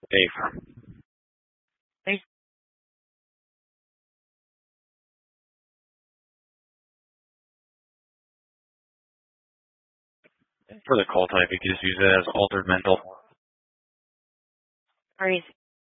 Dave. Thanks. For the call type, you can just use it as altered mental. All right.